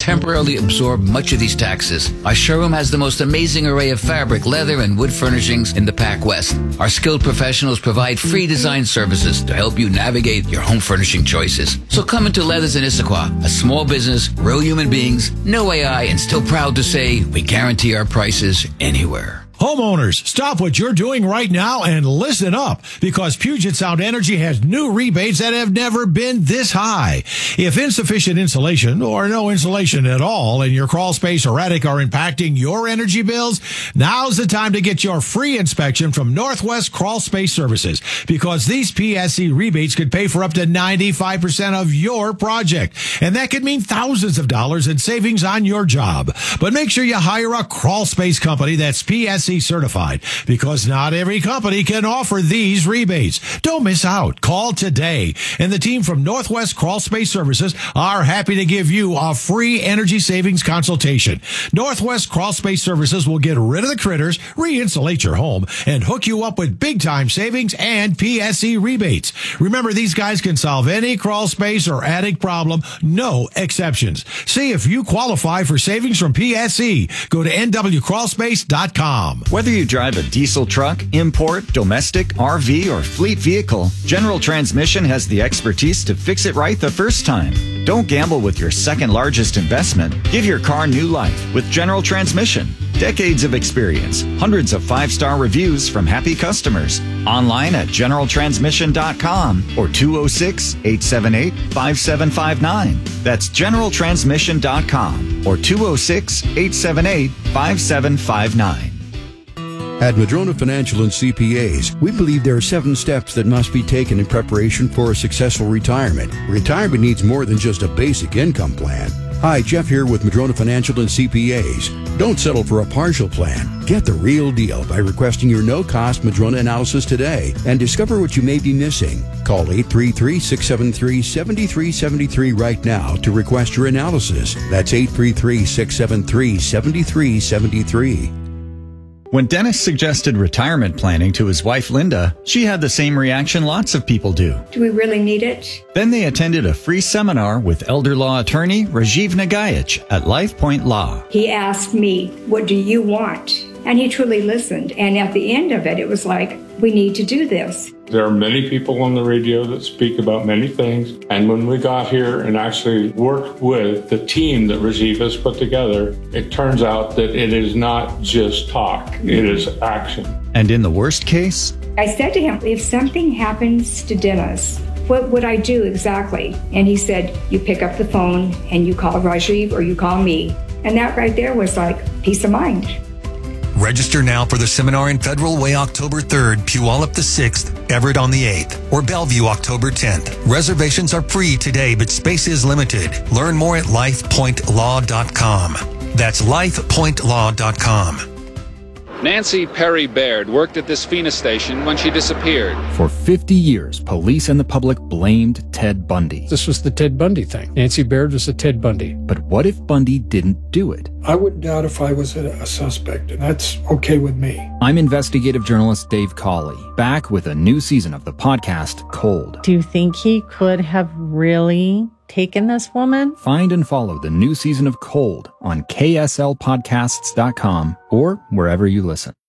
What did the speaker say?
temporarily absorb much of these taxes. Our showroom has the most amazing array of fabric, leather, and wood furnishings in the Pac West. Our skilled professionals provide free design services to help you navigate your home furnishing choices. So come into Leathers in Issaquah, a small business, real human beings, no AI, and still proud to say we guarantee our prices anywhere. Homeowners, stop what you're doing right now and listen up, because Puget Sound Energy has new rebates that have never been this high. If insufficient insulation or no insulation at all in your crawl space or attic are impacting your energy bills, now's the time to get your free inspection from Northwest Crawl Space Services, because these PSC rebates could pay for up to 95% of your project. And that could mean thousands of dollars in savings on your job. But make sure you hire a crawl space company that's PSC certified, because not every company can offer these rebates. Don't miss out. Call today, and the team from Northwest Crawl Space Services are happy to give you a free energy savings consultation. Northwest Crawl Space Services will get rid of the critters, re-insulate your home, and hook you up with big-time savings and PSC rebates. Remember, these guys can solve any crawl space or attic problem, no exceptions. See if you qualify for savings from PSC. Go to nwcrawlspace.com. Whether you drive a diesel truck, import, domestic, RV, or fleet vehicle, General Transmission has the expertise to fix it right the first time. Don't gamble with your second largest investment. Give your car new life with General Transmission. Decades of experience, hundreds of 5-star reviews from happy customers. Online at generaltransmission.com or 206-878-5759. That's generaltransmission.com or 206-878-5759. At Madrona Financial and CPAs, we believe there are 7 steps that must be taken in preparation for a successful retirement. Retirement needs more than just a basic income plan. Hi, Jeff here with Madrona Financial and CPAs. Don't settle for a partial plan. Get the real deal by requesting your no-cost Madrona analysis today and discover what you may be missing. Call 833-673-7373 right now to request your analysis. That's 833-673-7373. When Dennis suggested retirement planning to his wife Linda, she had the same reaction lots of people do. Do we really need it? Then they attended a free seminar with elder law attorney Rajiv Nagayich at LifePoint Law. He asked me, what do you want? And he truly listened. And at the end of it, it was like, we need to do this. There are many people on the radio that speak about many things. And when we got here and actually worked with the team that Rajiv has put together, it turns out that it is not just talk, it is action. And in the worst case? I said to him, if something happens to Dennis, what would I do exactly? And he said, you pick up the phone and you call Rajiv or you call me. And that right there was like peace of mind. Register now for the seminar in Federal Way October 3rd, Puyallup the 6th, Everett on the 8th, or Bellevue October 10th. Reservations are free today, but space is limited. Learn more at lifepointlaw.com. That's lifepointlaw.com. Nancy Perry Baird worked at this FINA station when she disappeared. For 50 years, police and the public blamed Ted Bundy. This was the Ted Bundy thing. Nancy Baird was a Ted Bundy. But what if Bundy didn't do it? I wouldn't doubt if I was a suspect, and that's okay with me. I'm investigative journalist Dave Cawley, back with a new season of the podcast, Cold. Do you think he could have really taken this woman? Find and follow the new season of Cold on KSLpodcasts.com or wherever you listen.